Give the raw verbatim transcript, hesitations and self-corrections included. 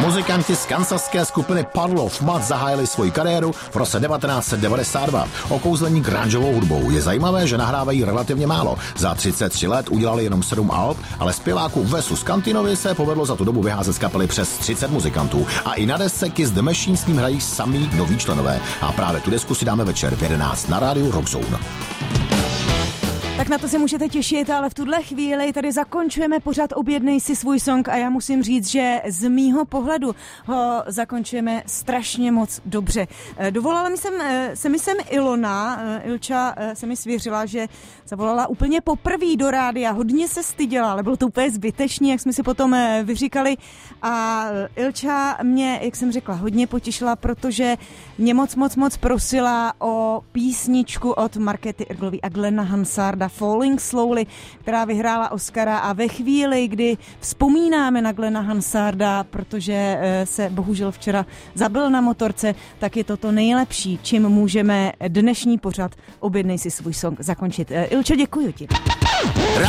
Muzikanti z kansaské skupiny Puddle of Mudd zahájili svoji kariéru v roce devatenáct set devadesát dva. Okouzlení grungeovou hudbou. Je zajímavé, že nahrávají relativně málo. Za třicet tři let udělali jenom sedm alb, ale zpěváku Wesu Scantinovi se povedlo za tu dobu vyházet z kapely přes třicet muzikantů. A i na desce Kiss the Machine s ním hrají samý noví členové. A právě tu desku si dáme večer v jedenáct na rádiu Rockzone. Tak na to se můžete těšit, ale v tuhle chvíli tady zakončujeme pořád Objednej si svůj song a já musím říct, že z mýho pohledu ho zakončujeme strašně moc dobře. Dovolala mi sem, se mi sem Ilona, Ilča se mi svěřila, že zavolala úplně poprvé do rádia, hodně se styděla, ale bylo to úplně zbytečný, jak jsme si potom vyříkali a Ilča mě, jak jsem řekla, hodně potěšila, protože mě moc, moc, moc prosila o písničku od Markéty Irglový a Glena Hansarda Falling Slowly, která vyhrála Oscara a ve chvíli, kdy vzpomínáme na Glena Hansarda, protože se bohužel včera zabil na motorce, tak je to to nejlepší, čím můžeme dnešní pořad Objednej si svůj song zakončit. Ilčo, děkuji ti.